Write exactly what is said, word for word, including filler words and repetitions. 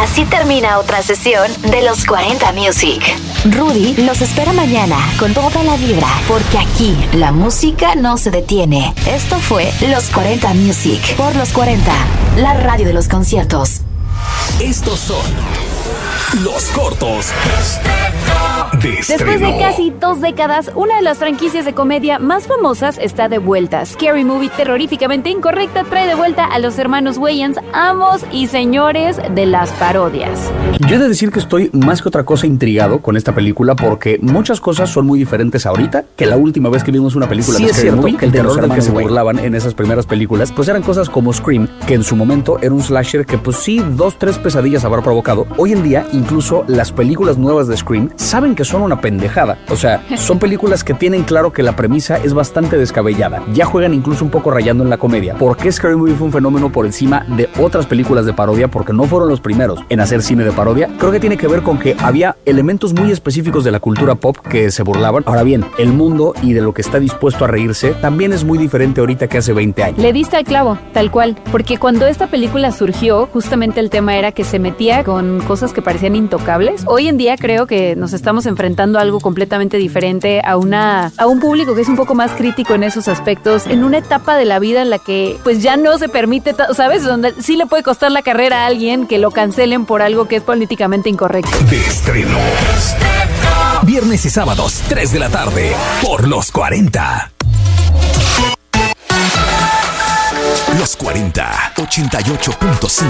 Así termina otra sesión de Los cuarenta Music. Rudy los espera mañana con toda la vibra, porque aquí la música no se detiene. Esto fue Los cuarenta Music por Los cuarenta, la radio de los conciertos. Estos son los cortos de estreno. Después de casi dos décadas, una de las franquicias de comedia más famosas está de vuelta. Scary Movie terroríficamente incorrecta trae de vuelta a los hermanos Wayans, amos y señores de las parodias. Yo he de decir que estoy más que otra cosa intrigado con esta película, porque muchas cosas son muy diferentes ahorita que la última vez que vimos una película Sí, de es Scary cierto Movie, que el de los terror del que se Wayne. burlaban en esas primeras películas, pues eran cosas como Scream, que en su momento era un slasher que pues sí, dos, tres pesadillas habrá provocado. Hoy en día, incluso las películas nuevas de Scream saben que son una pendejada. O sea, son películas que tienen claro que la premisa es bastante descabellada. Ya juegan incluso un poco rayando en la comedia. ¿Por qué Scary Movie fue un fenómeno por encima de otras películas de parodia? Porque no fueron los primeros en hacer cine de parodia. Creo que tiene que ver con que había elementos muy específicos de la cultura pop que se burlaban. Ahora bien, el mundo y de lo que está dispuesto a reírse también es muy diferente ahorita que hace veinte años. Le diste al clavo, tal cual, porque cuando esta película surgió, justamente el tema era que se metía con cosas que parecían intocables. Hoy en día creo que nos estamos enfrentando a algo completamente diferente, a una a un público que es un poco más crítico en esos aspectos, en una etapa de la vida en la que pues ya no se permite, ¿sabes? Donde sí le puede costar la carrera a alguien que lo cancelen por algo que es políticamente incorrecto. De estreno. Viernes y sábados, tres de la tarde, por Los cuarenta. Los cuarenta, ochenta y ocho punto cinco.